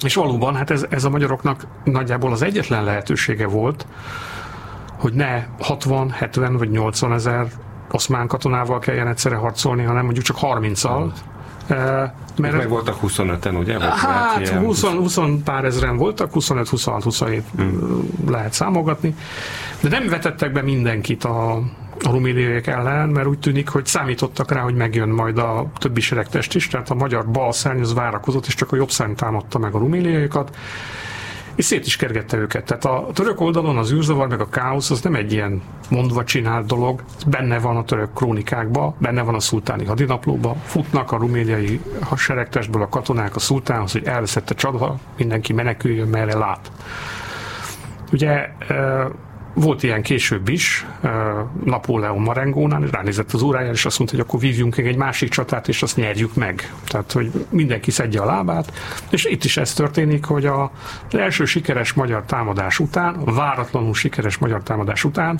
És valóban, hát ez a magyaroknak nagyjából az egyetlen lehetősége volt, hogy ne 60, 70 vagy 80 ezer oszmán katonával kelljen egyszerre harcolni, hanem mondjuk csak 30-al. Mert meg voltak 25-en, ugye? Hát 20 pár ezeren voltak, 25, 26, 27 lehet számolgatni, de nem vetettek be mindenkit a ruméliaiak ellen, mert úgy tűnik, hogy számítottak rá, hogy megjön majd a többi seregtest is, tehát a magyar bal szárny az várakozott, és csak a jobb szárny támadta meg a ruméliaiakat, és szét is kergette őket. Tehát a török oldalon az űrzavar meg a káosz az nem egy ilyen mondva csinált dolog, benne van a török krónikákban, benne van a szultáni hadinaplóban, futnak a ruméliai seregtestből a katonák a szultánhoz, hogy elveszett a csata, mindenki meneküljön, merre lát. Ugye volt ilyen később is, Napóleon Marengónál, ránézett az órájára, és azt mondta, hogy akkor vívjunk egy másik csatát, és azt nyerjük meg. Tehát, hogy mindenki szedje a lábát, és itt is ez történik, hogy az első sikeres magyar támadás után, váratlanul sikeres magyar támadás után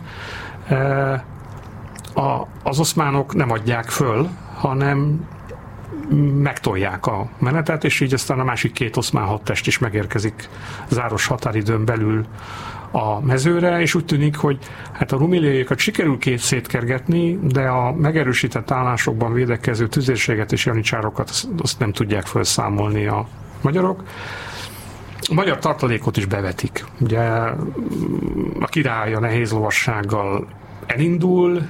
az oszmánok nem adják föl, hanem megtolják a menetet, és így aztán a másik két oszmán hadtest is megérkezik záros határidőn belül a mezőre, és úgy tűnik, hogy hát a ruméliaiakat sikerül szétkergetni, de a megerősített állásokban védekező tüzérséget és janicsárokat azt nem tudják felszámolni a magyarok. A magyar tartalékot is bevetik. Ugye a király a nehéz lovassággal elindul,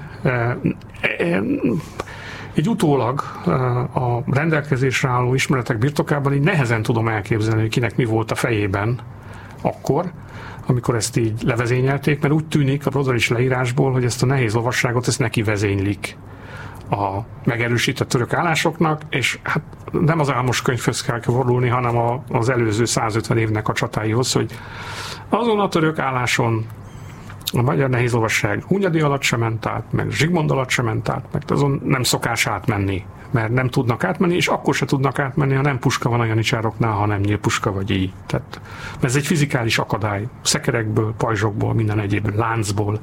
egy utólag a rendelkezésre álló ismeretek birtokában így nehezen tudom elképzelni, hogy kinek mi volt a fejében akkor, amikor ezt így levezényelték, mert úgy tűnik a Brodarics leírásból, hogy ezt a nehéz lovasságot ezt neki vezénylik a megerősített török állásoknak, és hát nem az álmos könyvhöz kell fordulni, hanem az előző 150 évnek a csatáihoz, hogy azon a török álláson a magyar nehéz lovasság Hunyadi alatt sem ment át, meg Zsigmond alatt sem ment át, meg azon nem szokás átmenni, mert nem tudnak átmenni, és akkor se tudnak átmenni, ha nem puska van a janicsároknál, hanem nyílpuska vagy így. Tehát ez egy fizikális akadály. Szekerekből, pajzsokból, minden egyéből, láncból.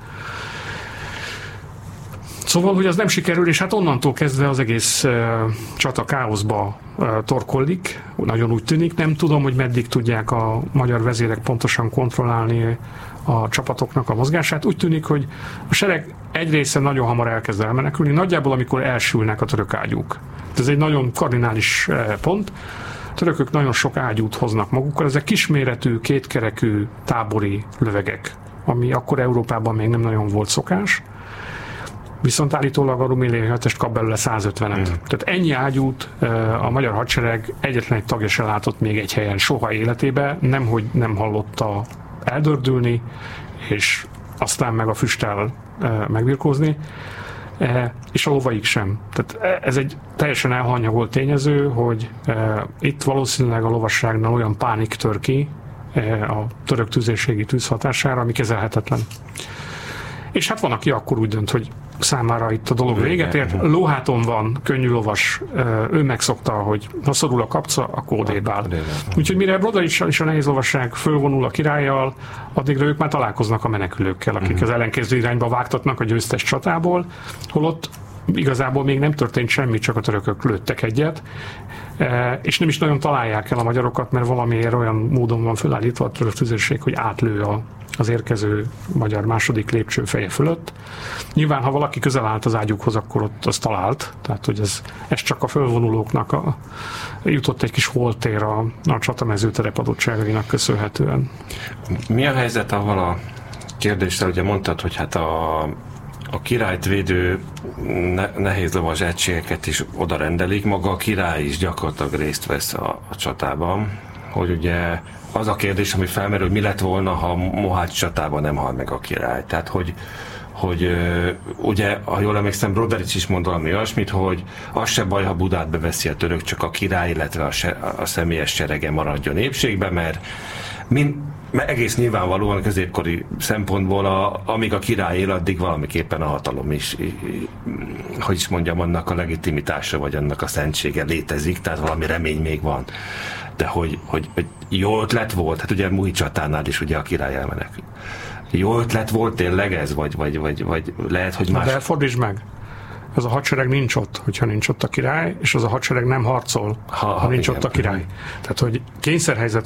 Szóval, hogy az nem sikerül, és hát onnantól kezdve az egész csata káoszba torkollik, nagyon úgy tűnik. Nem tudom, hogy meddig tudják a magyar vezérek pontosan kontrollálni a csapatoknak a mozgását. Úgy tűnik, hogy a sereg egy része nagyon hamar elkezd elmenekülni, nagyjából amikor elsülnek a török ágyúk. Ez egy nagyon kardinális pont. A törökök nagyon sok ágyút hoznak magukkal, ezek kisméretű, kétkerekű tábori lövegek, ami akkor Európában még nem nagyon volt szokás. Viszont állítólag a ruméliai hadtest kap belőle 150-et. Tehát ennyi ágyút a magyar hadsereg egyetlen egy tagja se látott még egy helyen soha életében, nemhogy nem hallotta eldördülni, és aztán meg a füsttel megbirkózni, és a lovaik sem. Tehát ez egy teljesen elhanyagolt tényező, hogy itt valószínűleg a lovasságnál olyan pánik tör ki a török tüzérségi tűz hatására, ami kezelhetetlen. És hát van, aki akkor úgy dönt, hogy számára itt a dolog véget ért. Lóháton van, könnyű lovas, ő megszokta, hogy ha szorul a kapca, akkor odébb áll. Úgyhogy mire Brodarics és a nehéz lovasság fölvonul a királlyal, addigra ők már találkoznak a menekülőkkel, akik az ellenkező irányba vágtatnak a győztes csatából, holott igazából még nem történt semmi, csak a törökök lőttek egyet, és nem is nagyon találják el a magyarokat, mert valamiért olyan módon van felállítva a török tüzérség, hogy átlő az érkező magyar második lépcső feje fölött. Nyilván, ha valaki közel állt az ágyukhoz, akkor ott az talált, tehát hogy ez csak a fölvonulóknak jutott egy kis holtér a csatamező terepadottságainak köszönhetően. Mi a helyzet avval a kérdéssel, ugye mondtad, hogy hát a királyt védő nehézlovas egységeket is oda rendelik, maga a király is gyakorlatilag részt vesz a csatában, hogy ugye az a kérdés, ami felmerül, hogy mi lett volna, ha Mohács csatában nem hal meg a király. Tehát, hogy ugye, ha jól emlékszem, Brodarics is mond valami olyasmit, hogy az se baj, ha Budát beveszi a török, csak a király, illetve a személyes serege maradjon épségbe, mert egész nyilvánvalóan középkori szempontból, amíg a király él, addig valamiképpen a hatalom is, hogy is mondjam, annak a legitimitása, vagy annak a szentsége létezik, tehát valami remény még van. De hogy jó ötlet volt, hát ugye Muhi csatánál is ugye a király elmenekül. Jó ötlet volt tényleg ez, vagy lehet, hogy más... De fordítsd meg! Az a hadsereg nincs ott, hogyha nincs ott a király, és az a hadsereg nem harcol, ha nincs ott a király. Tehát, hogy kényszerhelyzet